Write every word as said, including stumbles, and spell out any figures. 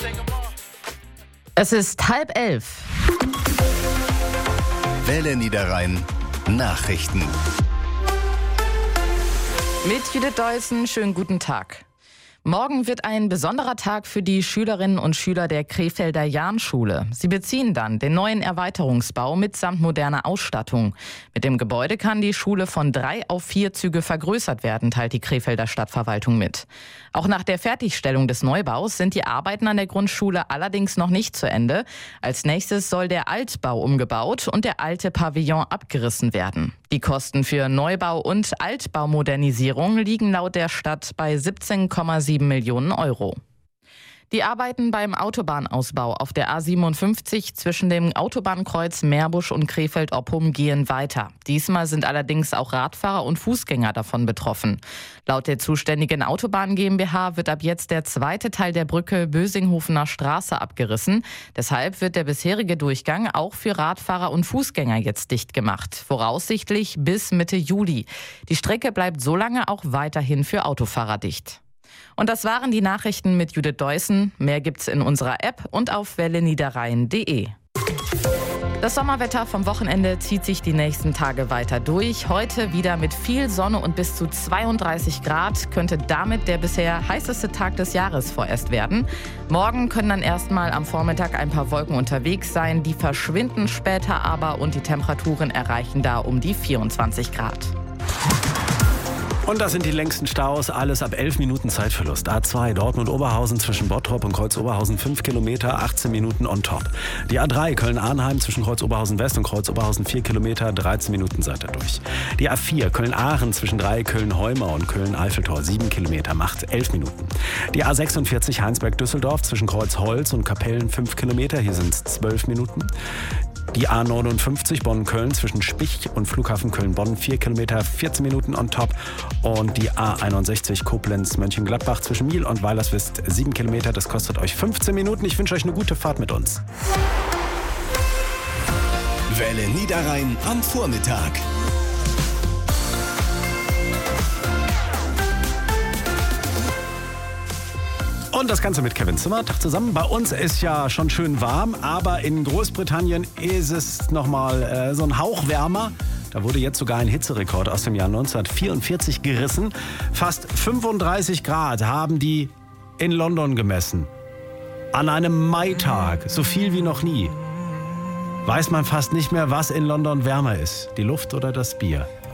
Es ist halb elf. Welle Niederrhein Nachrichten. Mit Judith Deussen, schönen guten Tag. Morgen wird ein besonderer Tag für die Schülerinnen und Schüler der Krefelder Jahnschule. Sie beziehen dann den neuen Erweiterungsbau mitsamt moderner Ausstattung. Mit dem Gebäude kann die Schule von drei auf vier Züge vergrößert werden, teilt die Krefelder Stadtverwaltung mit. Auch nach der Fertigstellung des Neubaus sind die Arbeiten an der Grundschule allerdings noch nicht zu Ende. Als nächstes soll der Altbau umgebaut und der alte Pavillon abgerissen werden. Die Kosten für Neubau und Altbaumodernisierung liegen laut der Stadt bei siebzehn Komma sieben Millionen Euro. Die Arbeiten beim Autobahnausbau auf der A siebenundfünfzig zwischen dem Autobahnkreuz Meerbusch und Krefeld-Oppum gehen weiter. Diesmal sind allerdings auch Radfahrer und Fußgänger davon betroffen. Laut der zuständigen Autobahn GmbH wird ab jetzt der zweite Teil der Brücke Bösinghofener Straße abgerissen. Deshalb wird der bisherige Durchgang auch für Radfahrer und Fußgänger jetzt dicht gemacht. Voraussichtlich bis Mitte Juli. Die Strecke bleibt so lange auch weiterhin für Autofahrer dicht. Und das waren die Nachrichten mit Judith Deussen. Mehr gibt's in unserer App und auf welle niederrhein punkt de. Das Sommerwetter vom Wochenende zieht sich die nächsten Tage weiter durch. Heute wieder mit viel Sonne und bis zu zweiunddreißig Grad könnte damit der bisher heißeste Tag des Jahres vorerst werden. Morgen können dann erstmal am Vormittag ein paar Wolken unterwegs sein. Die verschwinden später aber und die Temperaturen erreichen da um die vierundzwanzig Grad. Und das sind die längsten Staus, alles ab elf Minuten Zeitverlust. A zwei Dortmund-Oberhausen zwischen Bottrop und Kreuz-Oberhausen fünf Kilometer, achtzehn Minuten on top. Die A drei Köln-Arnheim zwischen Kreuz-Oberhausen West und Kreuz-Oberhausen vier Kilometer, dreizehn Minuten seid ihr durch. Die A vier Köln-Aachen zwischen drei Köln-Heumau und Köln-Eiffeltor sieben Kilometer, macht elf Minuten. Die A sechsundvierzig Heinsberg-Düsseldorf zwischen Kreuz-Holz und Kapellen fünf Kilometer, hier sind es zwölf Minuten. Die A neunundfünfzig Bonn-Köln zwischen Spich und Flughafen Köln-Bonn vier Kilometer, vierzehn Minuten on top. Und die A einundsechzig Koblenz-Mönchengladbach zwischen Miel und Weilerswist sieben Kilometer. Das kostet euch fünfzehn Minuten. Ich wünsche euch eine gute Fahrt mit uns. Welle Niederrhein am Vormittag. Und das Ganze mit Kevin Zimmer. Tag zusammen. Bei uns ist ja schon schön warm, aber in Großbritannien ist es nochmal äh, so ein Hauch wärmer. Da wurde jetzt sogar ein Hitzerekord aus dem Jahr neunzehnhundertvierundvierzig gerissen. Fast fünfunddreißig Grad haben die in London gemessen. An einem Maitag, so viel wie noch nie. Weiß man fast nicht mehr, was in London wärmer ist, die Luft oder das Bier.